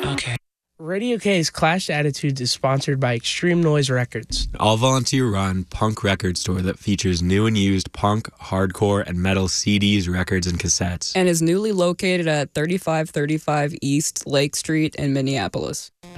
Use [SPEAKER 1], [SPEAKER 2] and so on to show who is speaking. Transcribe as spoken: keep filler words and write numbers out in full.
[SPEAKER 1] Okay.
[SPEAKER 2] Radio K's Clash Attitudes is sponsored by Extreme Noise Records,
[SPEAKER 3] an all-volunteer-run punk record store that features new and used punk, hardcore, and metal C Ds, records, and cassettes.
[SPEAKER 4] And is newly located at thirty-five thirty-five East Lake Street in Minneapolis.